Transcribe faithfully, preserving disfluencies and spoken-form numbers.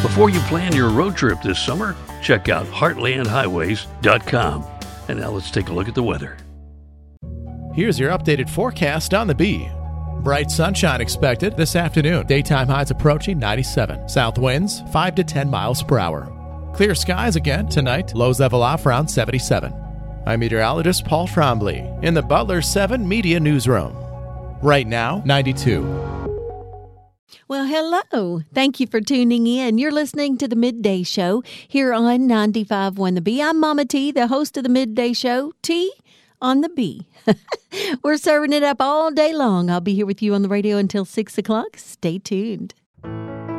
Before you plan your road trip this summer, check out heartland highways dot com. And now let's take a look at the weather. Here's your updated forecast on the Bee. Bright sunshine expected this afternoon. Daytime highs approaching ninety-seven. South winds five to ten miles per hour. Clear skies again tonight. Lows level off around seventy-seven. I'm meteorologist Paul Trombley in the Butler seven Media Newsroom. Right now, ninety-two. Well, hello. Thank you for tuning in. You're listening to the Midday Show here on ninety-five point one The Bee. I'm Mama T, the host of the Midday Show. T on the Bee. We're serving it up all day long. I'll be here with you on the radio until six o'clock. Stay tuned.